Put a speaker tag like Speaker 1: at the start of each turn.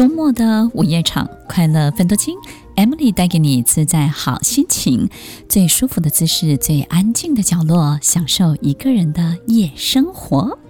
Speaker 1: 周末的午夜场，快乐分多金。Emily 带给你自在好心情，最舒服的姿势，最安静的角落，享受一个人的夜生活。